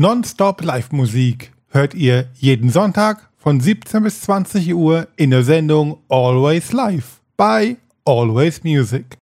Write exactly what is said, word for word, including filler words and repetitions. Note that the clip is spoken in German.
Nonstop Live-Musik hört ihr jeden Sonntag von siebzehn bis zwanzig Uhr in der Sendung Always Live bei Always Music.